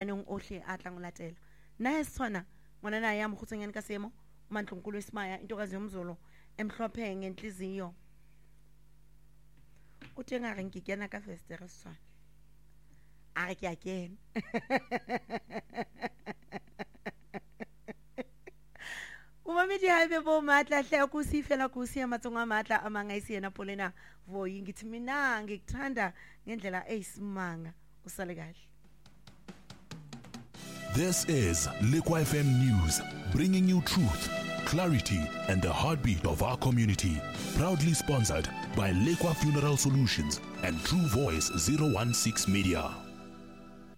maemong ohle a tlang o latela nna e Setswana ngwanana ya mokgutsenyane ka seemo uMantlunkulu Ismaya intokazi yomzulu emhlophe ngenhliziyo utenga re nkikena ka festere Setswana a ke a kena umamedi haebe bo matla hle akusi fela kusi ya matsonga matla amanga isiyena polena voyi ngithi mina ngikuthanda ngendlela eyisimanga usale kahle. This is Liquid FM News, bringing you truth, clarity, and the heartbeat of our community. Proudly sponsored by Liquid Funeral Solutions and True Voice 016 Media.